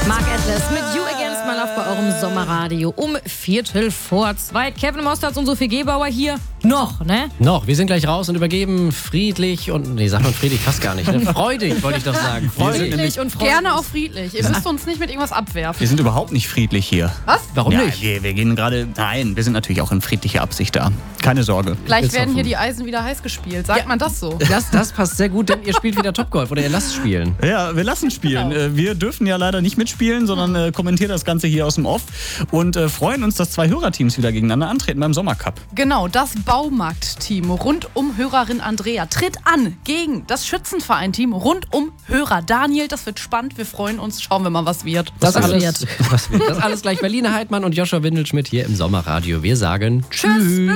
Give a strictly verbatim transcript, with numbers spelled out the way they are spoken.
Mark Atlas mit You Against My Love bei eurem Sommerradio um Viertel vor zwei. Kevin Mostards und Sophie Gebauer hier. Noch, ne? Noch. Wir sind gleich raus und übergeben friedlich und, nee, sagt man friedlich fast gar nicht, ne? Freudig, wollte ich doch sagen. Freudig. Friedlich und freudig. Gerne auch friedlich. Ihr müsst uns nicht mit irgendwas abwerfen. Wir sind überhaupt nicht friedlich hier. Was? Warum ja, nicht? Wir, wir gehen gerade. Nein, wir sind natürlich auch in friedlicher Absicht da. Keine Sorge. Gleich Will's werden hoffen. hier die Eisen wieder heiß gespielt. Sagt Ja. man das so? Das, das passt sehr gut, denn ihr spielt wieder Topgolf oder ihr lasst spielen. Ja, wir lassen spielen. Genau. Äh, Wir dürfen ja leider nicht mitspielen, sondern äh, kommentieren das Ganze hier aus dem Off und äh, freuen uns, dass zwei Hörerteams wieder gegeneinander antreten beim Sommercup. Genau, das Baumarkt-Team rund um Hörerin Andrea tritt an gegen das Schützenverein-Team rund um Hörer Daniel. Das wird spannend, wir freuen uns. Schauen wir mal, was wird. Das, Was alles, wird. was wird. Das alles gleich Berliner Heidmann und Joshua Windelschmidt hier im Sommerradio. Wir sagen Tschüss.